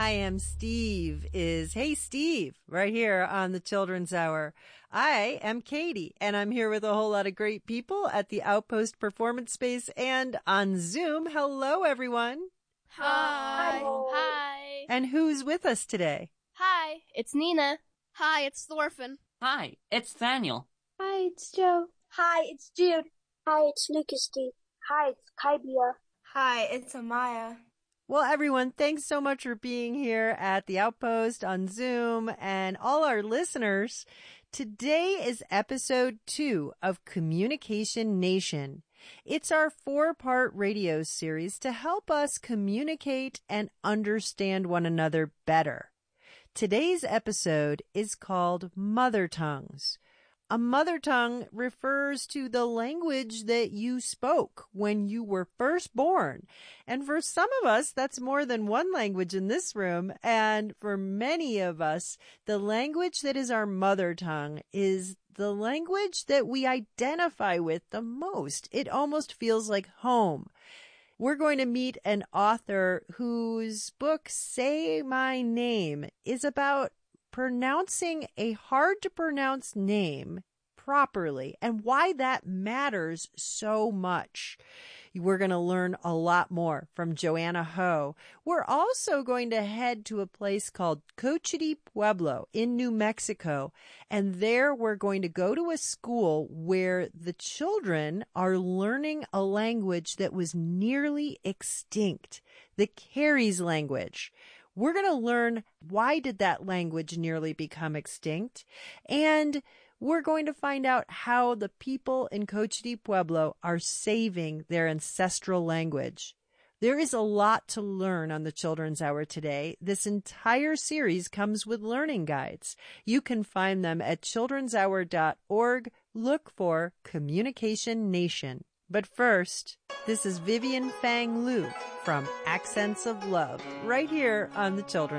I am Steve is Hey Steve right here on the Children's Hour. I am Katie and I'm here with a whole lot of great people at the Outpost Performance Space and on Zoom. Hello, everyone. Hi. Hi. And who's with us today? Hi, it's Nina. Hi, it's Thorfinn. Hi, it's Daniel. Hi, it's Joe. Hi, it's Jude. Hi, it's Lucas Steve. Hi, it's Kaibia. Hi, it's Amaya. Well, everyone, thanks so much for being here at the Outpost on Zoom and all our listeners. Today is episode 2 of Communication Nation. It's our 4-part radio series to help us communicate and understand one another better. Today's episode is called Mother Tongues. A mother tongue refers to the language that you spoke when you were first born. And for some of us, that's more than one language in this room. And for many of us, the language that is our mother tongue is the language that we identify with the most. It almost feels like home. We're going to meet an author whose book, Say My Name, is about pronouncing a hard-to-pronounce name properly and why that matters so much. We're going to learn a lot more from Joanna Ho. We're also going to head to a place called Cochiti Pueblo in New Mexico, and there we're going to go to a school where the children are learning a language that was nearly extinct, the Carries language. We're going to learn why did that language nearly become extinct, and we're going to find out how the people in Cochiti Pueblo are saving their ancestral language. There is a lot to learn on the Children's Hour today. This entire series comes with learning guides. You can find them at childrenshour.org. Look for Communication Nation. But first, this is Vivian Fang Liu from Accents of Love, right here on the Children's